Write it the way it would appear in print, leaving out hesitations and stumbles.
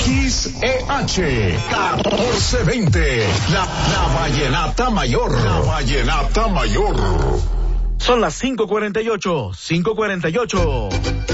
XEH 1420, la Vallenata Mayor. La Vallenata Mayor. Son las 5:48.